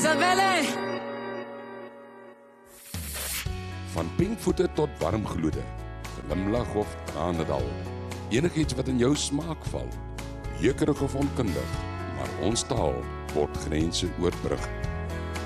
Isabelle! Van pinkvoete tot warmgloede, glimlag of tranendal. Enigiets wat in jou smaak val. Jeukerig of onkundig, maar ons taal word grense oorbrug.